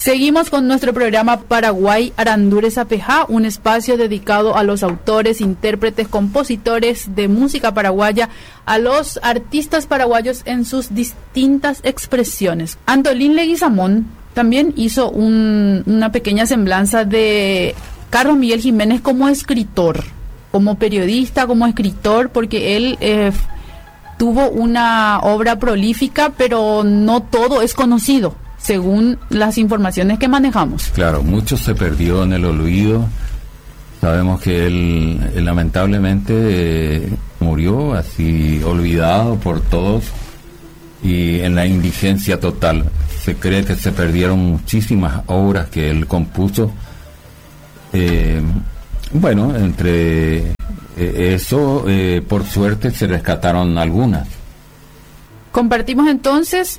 Seguimos con nuestro programa Paraguay Arandures Apejá, un espacio dedicado a los autores, intérpretes, compositores de música paraguaya, a los artistas paraguayos en sus distintas expresiones. Antolín Leguizamón también hizo una pequeña semblanza de Carlos Miguel Jiménez como escritor, como periodista, como escritor, porque él tuvo una obra prolífica, pero no todo es conocido, según las informaciones que manejamos. Claro, mucho se perdió en el olvido. Sabemos que él lamentablemente murió así, olvidado por todos y en la indigencia total. Se cree que se perdieron muchísimas obras que él compuso. Bueno, entre eso, por suerte se rescataron algunas. Compartimos entonces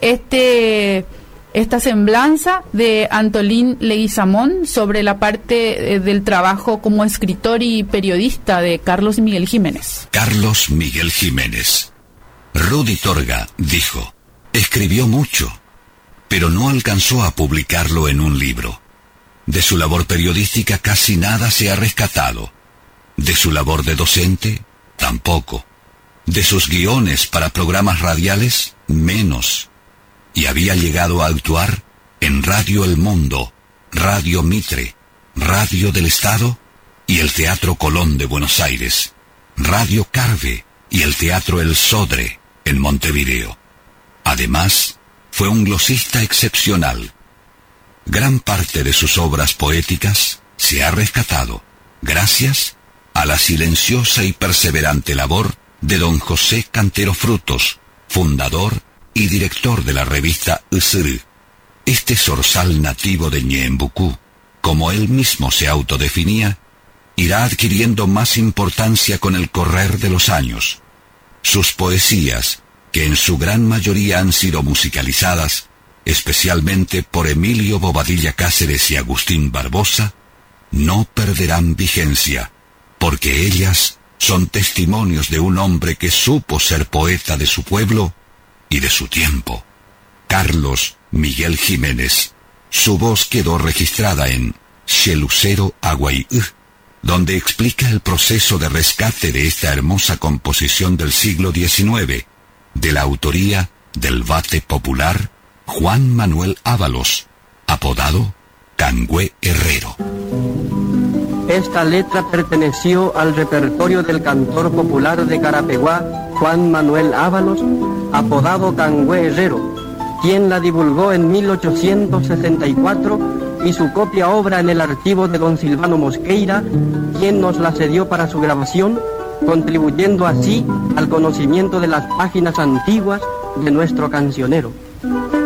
esta semblanza de Antolín Leguizamón sobre la parte del trabajo como escritor y periodista de Carlos Miguel Jiménez. Carlos Miguel Jiménez. Rudy Torga dijo, escribió mucho, pero no alcanzó a publicarlo en un libro. De su labor periodística casi nada se ha rescatado. De su labor de docente, tampoco. De sus guiones para programas radiales, menos. Y había llegado a actuar en Radio El Mundo, Radio Mitre, Radio del Estado y el Teatro Colón de Buenos Aires, Radio Carve y el Teatro El Sodre en Montevideo. Además, fue un glosista excepcional. Gran parte de sus obras poéticas se ha rescatado gracias a la silenciosa y perseverante labor de don José Cantero Frutos, fundador y director de la revista Usuru. Este zorzal nativo de Ñeembucú, como él mismo se autodefinía, irá adquiriendo más importancia con el correr de los años. Sus poesías, que en su gran mayoría han sido musicalizadas, especialmente por Emilio Bobadilla Cáceres y Agustín Barbosa, no perderán vigencia, porque ellas son testimonios de un hombre que supo ser poeta de su pueblo y de su tiempo. Carlos Miguel Jiménez. Su voz quedó registrada en Xelucero Aguay, donde explica el proceso de rescate de esta hermosa composición del siglo XIX, de la autoría del vate popular Juan Manuel Ábalos, apodado Cangüe Herrero. Esta letra perteneció al repertorio del cantor popular de Carapeguá, Juan Manuel Ábalos, apodado Cangüe Herrero, quien la divulgó en 1864 y su copia obra en el archivo de don Silvano Mosqueira, quien nos la cedió para su grabación, contribuyendo así al conocimiento de las páginas antiguas de nuestro cancionero.